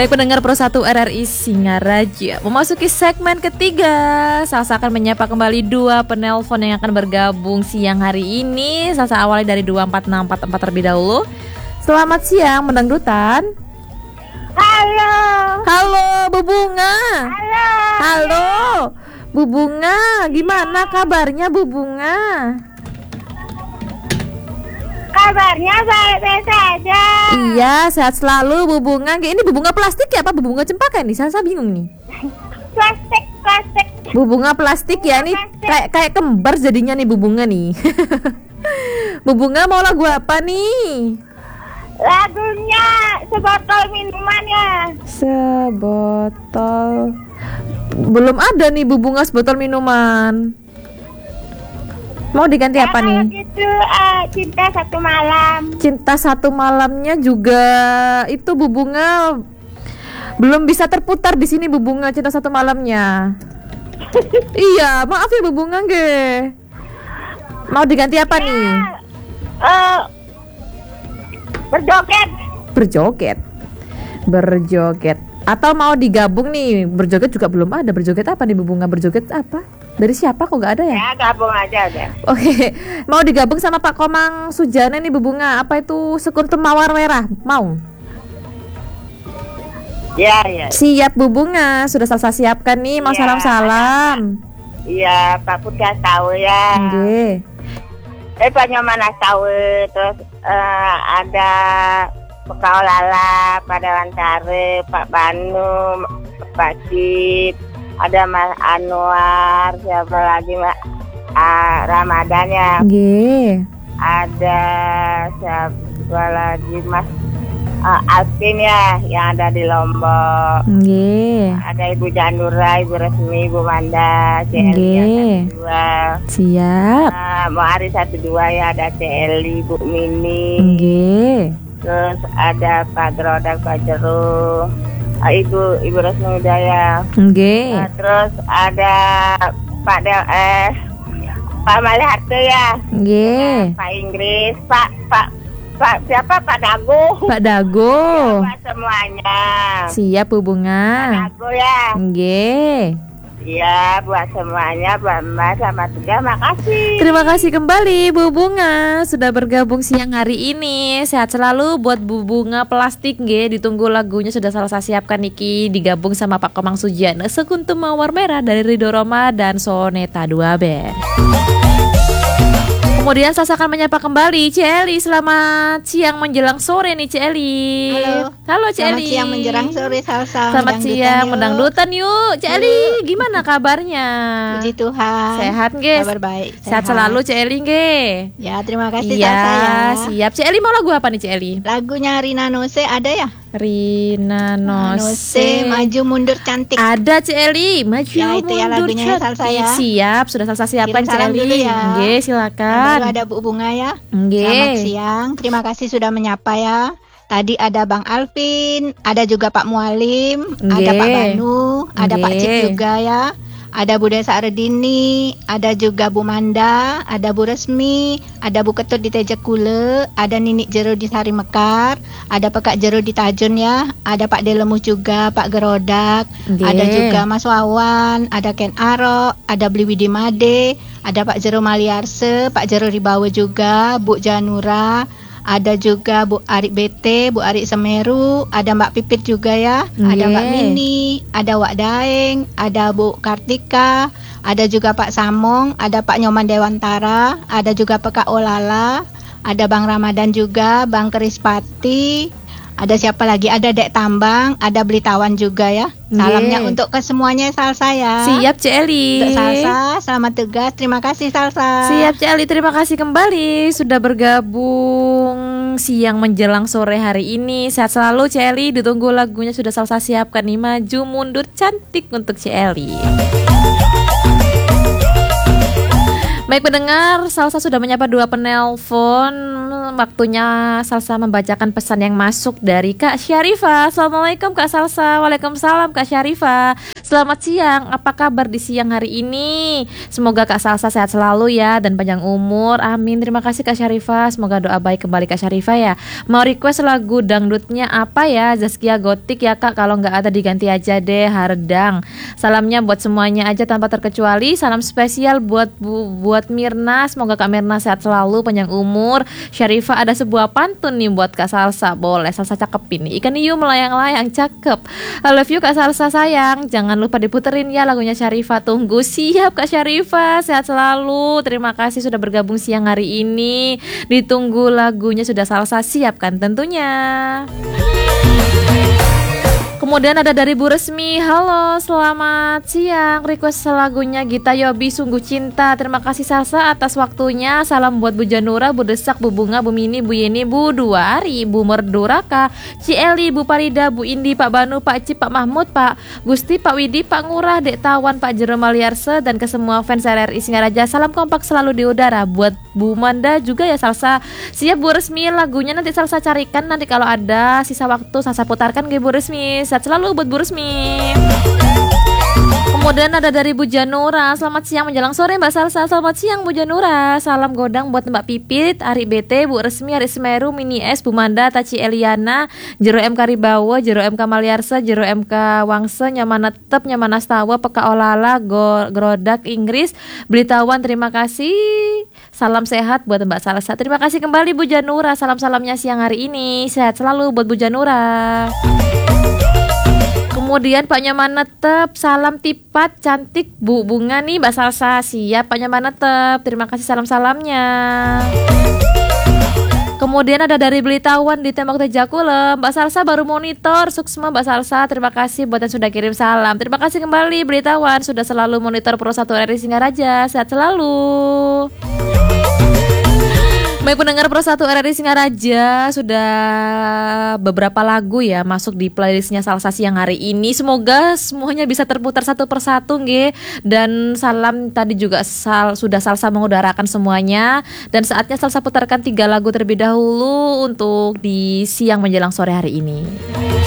Baik pendengar Pro 1 RRI Singaraja, memasuki segmen ketiga. Salsa akan menyapa kembali dua penelpon yang akan bergabung siang hari ini. Salsa awali dari 24644 terlebih dahulu. Selamat siang mendangdutan. Halo. Halo Bu Bunga. Halo. Halo Bu Bunga, gimana kabarnya Bu Bunga? Kabarnya baik-baik saja. Iya, sehat selalu Bu Bunga. Ini Bu Bunga plastik ya apa Bu Bunga cempaka nih? Saya bingung nih. Plastik. Bu Bunga plastik ya nih, kayak kembar jadinya nih Bu Bunga nih. Bu Bunga mau lagu apa nih? Lagunya sebotol minuman ya. Sebotol. Belum ada nih Bu Bunga sebotol minuman. Mau diganti apa nih? Gitu, cinta satu malam. Cinta satu malamnya juga itu Bu Bunga belum bisa terputar di sini Bu Bunga, cinta satu malamnya. Iya, maaf ya Bu Bunga ge. Mau diganti apa nih? Berjoget. Atau mau digabung nih? Berjoget juga belum ada. Berjoget apa nih Bu Bunga? Berjoget apa? Dari siapa kok nggak ada ya? Ya gabung aja udah. Oke, mau digabung sama Pak Komang Sujana nih Bu Bunga. Apa itu Sekuntum Mawar Merah? Mau? Ya. Siap Bu Bunga, sudah Salsa siapkan nih. Mau salam-salam. Iya, Pak Putra tahu ya. Nggih. Pak Nyoman tahu, terus ada Pak Lala, Pak Dewantare, Pak Banu, Pak Cip, ada Mas Anwar, siapa lagi Ramadan ya. Nggih. Ada siapa lagi Mas Alvin ya yang ada di Lombok. Nggih. Ada Ibu Janura, Ibu Resmi, Ibu Manda, CLI yang 12. Siap. Mau hari 12 ya ada CLI, Bu Mini. Nggih. Terus ada Pak Gerodak, Pak Jeru, Ibu Resmi Hidayah. Nggih. Terus ada Pak Maliharto ya. Nggih. Pak Inggris, Pak siapa? Pak Dago. Pak Dago. Ya, Pak semuanya. Siap Bu Bunga. Pak Dago ya. Nggih. Iya, buat semuanya, buat Mbak, selamat tinggal, makasih. Terima kasih kembali Bu Bunga sudah bergabung siang hari ini. Sehat selalu buat Bu Bunga plastik nggih. Ditunggu lagunya sudah Salsa siapkan Niki, digabung sama Pak Komang Sujana, Sekuntum Mawar Merah dari Ridho Roma dan Soneta 2 Band. Kemudian Salsa akan menyapa kembali Celi. Selamat siang menjelang sore nih Celi. Halo Celi. Selamat siang menjelang sore Salsa. Selamat siang mendangdutan yuk Celi. Gimana kabarnya? Puji Tuhan. Sehat nggih? Kabar baik. Sehat selalu Celi nggih. Ya terima kasih Iya, Salsa ya. siap. Celi mau lagu apa nih Celi? Lagunya Rina Nose ada ya? Rina Nose Maju Mundur Cantik. Ada Celi, Maju Ya, itu ya Mundur lagunya ya, Cantik. Salsa ya. Siap, sudah Salsa siapkan Kirim salam Celi. dulu ya. Nggih, Yang silakan. baru ada Bu Bunga ya. Nggih. Selamat siang. Terima kasih sudah menyapa ya. Tadi ada Bang Alvin, ada juga Pak Mualim, ada Pak Banu, ada Pak Cip juga ya. Ada Bu Desa Ardini, ada juga Bu Manda, ada Bu Resmi, ada Bu Ketut di Teja Kule, ada Ninik Jero di Sari Mekar, ada Pekak Jero di Tajun ya, ada Pak Delemu juga, Pak Gerodak, ada juga Mas Wawan, ada Ken Arok, ada Bliwi di Made, ada Pak Jero Maliarse, Pak Jero Ribawe juga, Bu Janura, ada juga Bu Arik BT, Bu Arik Semeru, ada Mbak Pipit juga ya, ada Mbak Mini, ada Wak Daeng, ada Bu Kartika, ada juga Pak Samong, ada Pak Nyoman Dewantara, ada juga Pekak Olala, ada Bang Ramadan juga, Bang Kerispati, ada siapa lagi? Ada Dek Tambang, ada Blitawan juga ya. Salamnya untuk ke semuanya Salsa ya. Siap Celi. Untuk Salsa, selamat tugas. Terima kasih Salsa. Siap Celi, terima kasih kembali sudah bergabung siang menjelang sore hari ini. Sehat selalu Celi, ditunggu lagunya sudah Salsa siapkan nih, Maju Mundur Cantik untuk Celi. Baik pendengar, Salsa sudah menyapa 2 penelpon. Waktunya Salsa membacakan pesan yang masuk dari Kak Syarifah. Assalamualaikum Kak Salsa. Waalaikumsalam Kak Syarifah. Selamat siang, apa kabar di siang hari ini? Semoga Kak Salsa sehat selalu ya dan panjang umur, amin. Terima kasih Kak Syarifah, semoga doa baik kembali Kak Syarifah ya. Mau request lagu dangdutnya apa ya? Zaskia Gotik ya Kak, kalau nggak ada diganti aja deh, Hardang. Salamnya buat semuanya aja tanpa terkecuali. Salam spesial buat Mirna, semoga Kak Mirna sehat selalu, panjang umur. Syarifah ada sebuah pantun nih buat Kak Salsa, boleh Salsa cakep ini. Ikan hiu melayang-layang cakep. I love you Kak Salsa sayang. Jangan lupa diputerin ya lagunya Syarifah. Tunggu. Siap Kak Syarifah, sehat selalu. Terima kasih sudah bergabung siang hari ini. Ditunggu lagunya sudah Salsa siapkan tentunya. Kemudian ada dari Bu Resmi. Halo, selamat siang. Request lagunya Gita Yobi Sungguh Cinta. Terima kasih Salsa atas waktunya. Salam buat Bu Janura, Bu Desak, Bu Bunga, Bu Mini, Bu Yeni, Bu Duari, Bu Merduraka, Ci Eli, Bu Parida, Bu Indi, Pak Banu, Pak Cip, Pak Mahmud, Pak Gusti, Pak Widi, Pak Ngurah, Dek Tawan, Pak Jerome Maliarse, dan ke semua fans RRI Singaraja. Salam kompak selalu di udara. Buat Bu Manda juga ya Salsa. Siap Bu Resmi, lagunya nanti Salsa carikan. Nanti kalau ada sisa waktu Salsa putarkan ke Bu Resmi. Sehat selalu buat Bu Resmi. Kemudian ada dari Bu Janura. Selamat siang menjelang sore Mbak Salsa. Selamat siang Bu Janura. Salam godang buat Mbak Pipit, Ari BT, Bu Resmi, Ari Semeru, Mini S, Bu Manda, Taci Eliana, Jero MK Ribawa, Jero MK Maliarsa, Jero MK Wangse, Nyamana Tep, Nyamana Stawa, Peka Olala, Grodak Inggris, Belitawan. Terima kasih. Salam sehat buat Mbak Salsa. Terima kasih kembali Bu Janura. Salam-salamnya siang hari ini. Sehat selalu buat Bu Janura. Kemudian Pak Nyaman Netep, salam tipat cantik Bu Bunga nih Mbak Salsa. Siap Pak Nyaman Netep, terima kasih salam-salamnya. Kemudian ada dari Belitawan di Tembok Tejakule, Mbak Salsa baru monitor, suksma Mbak Salsa. Terima kasih buat yang sudah kirim salam. Terima kasih kembali Belitawan, sudah selalu monitor Pro 1 RRI Singaraja. Sehat selalu. Baik pendengar Pro 1 RRI Singaraja, sudah beberapa lagu ya masuk di playlistnya Salsa siang hari ini. Semoga semuanya bisa terputar satu persatu nge. Dan salam tadi juga sudah Salsa mengudarakan semuanya. Dan saatnya Salsa putarkan 3 lagu terlebih dahulu untuk di siang menjelang sore hari ini.